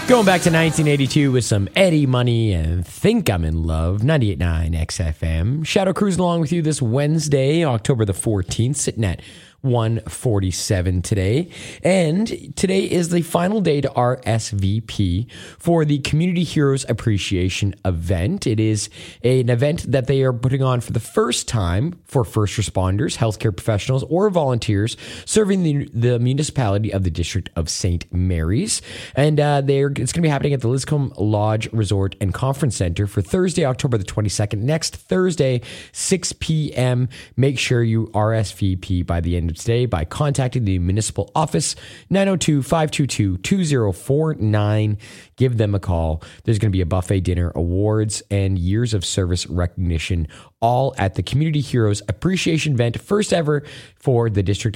Going back to 1982 with some Eddie Money and Think I'm in Love, 98.9 XFM. Shadow cruising along with you this Wednesday, October the 14th, sitting at 1:47 today. And today is the final day to RSVP for the Community Heroes Appreciation event. It is an event that they are putting on for the first time for first responders, healthcare professionals, or volunteers serving the municipality of the District of St. Mary's. And it's going to be happening at the Liscombe Lodge Resort and Conference Center for Thursday, October the 22nd. Next Thursday, 6 p.m. Make sure you RSVP by the end of today by contacting the municipal office, 902-522-2049. Give them a call. There's going to be a buffet dinner, awards, and years of service recognition, all at the Community Heroes Appreciation event, first ever for the District